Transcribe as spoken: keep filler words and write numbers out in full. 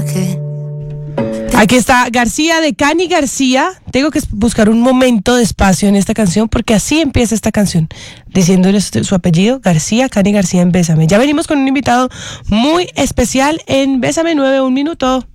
mensaje. Aquí está García de Cani García. Tengo que buscar un momento de espacio en esta canción porque así empieza esta canción, diciéndole su, su apellido, García, Cani García en Bésame. Ya venimos con un invitado muy especial en Bésame nueve, un minuto.